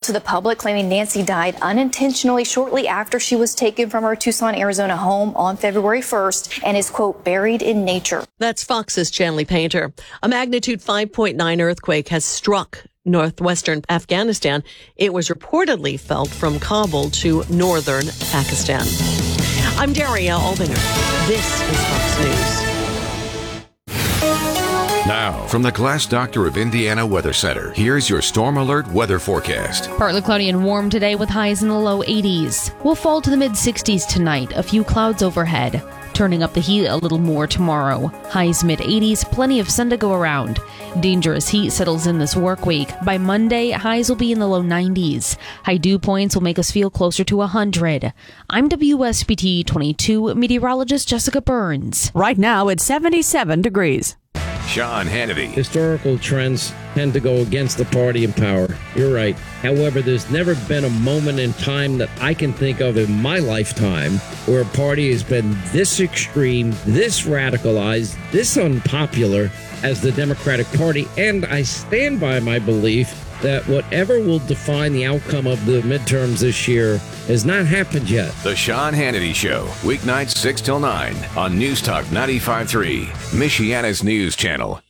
to the public, claiming Nancy died unintentionally shortly after she was taken from her Tucson, Arizona home on February 1st and is, quote, buried in nature. That's Fox's Chanley Painter. A magnitude 5.9 earthquake has struck northwestern Afghanistan. It was reportedly felt from Kabul to northern Pakistan. I'm Daria Albinger. This is Fox News. Now, from the Glass Doctor of Indiana Weather Center, here's your Storm Alert weather forecast. Partly cloudy and warm today with highs in the low 80s. We'll fall to the mid-60s tonight, a few clouds overhead. Turning up the heat a little more tomorrow. Highs mid-80s, plenty of sun to go around. Dangerous heat settles in this work week. By Monday, highs will be in the low 90s. High dew points will make us feel closer to 100. I'm WSBT 22 meteorologist Jessica Burns. Right now, it's 77 degrees. Sean Hannity. Historical trends tend to go against the party in power. You're right. However, there's never been a moment in time that I can think of in my lifetime where a party has been this extreme, this radicalized, this unpopular as the Democratic Party. And I stand by my belief that whatever will define the outcome of the midterms this year has not happened yet. The Sean Hannity Show, weeknights 6 till 9 on News Talk 95.3, Michiana's news channel.